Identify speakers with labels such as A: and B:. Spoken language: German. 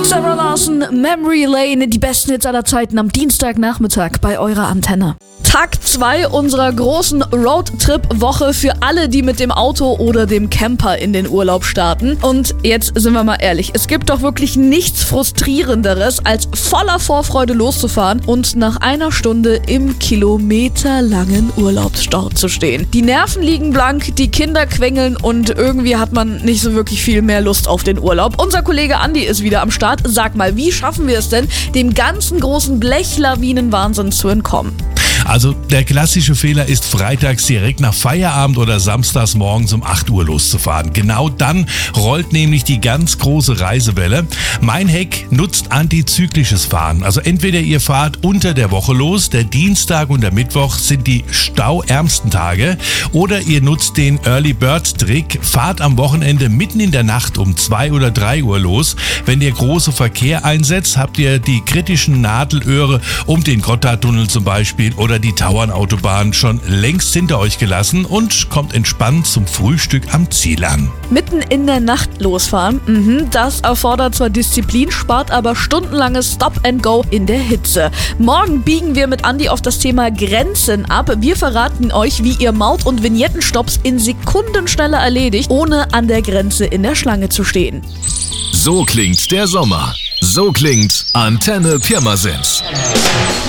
A: Sarah Larson, Memory Lane, die besten Hits aller Zeiten am Dienstagnachmittag bei eurer Antenne. Tag 2 unserer großen Roadtrip-Woche für alle, die mit dem Auto oder dem Camper in den Urlaub starten. Und jetzt sind wir mal ehrlich, es gibt doch wirklich nichts Frustrierenderes, als voller Vorfreude loszufahren und nach einer Stunde im kilometerlangen Urlaubsstau zu stehen. Die Nerven liegen blank, die Kinder quengeln und irgendwie hat man nicht so wirklich viel mehr Lust auf den Urlaub. Unser Kollege Andi ist wieder am Start. Sag mal, wie schaffen wir es denn, dem ganzen großen Blechlawinenwahnsinn zu entkommen?
B: Also der klassische Fehler ist, freitags direkt nach Feierabend oder samstags morgens um 8 Uhr loszufahren. Genau dann rollt nämlich die ganz große Reisewelle. Mein Hack nutzt antizyklisches Fahren. Also entweder ihr fahrt unter der Woche los, der Dienstag und der Mittwoch sind die stauärmsten Tage, oder ihr nutzt den Early Bird Trick, fahrt am Wochenende mitten in der Nacht um 2 oder 3 Uhr los. Wenn der große Verkehr einsetzt, habt ihr die kritischen Nadelöhre um den Gotthardtunnel zum Beispiel oder die Tauernautobahn schon längst hinter euch gelassen und kommt entspannt zum Frühstück am Ziel an.
A: Mitten in der Nacht losfahren, das erfordert zwar Disziplin, spart aber stundenlanges Stop and Go in der Hitze. Morgen biegen wir mit Andi auf das Thema Grenzen ab. Wir verraten euch, wie ihr Maut- und Vignettenstopps in Sekundenschnelle erledigt, ohne an der Grenze in der Schlange zu stehen.
C: So klingt der Sommer. So klingt Antenne Pirmasens.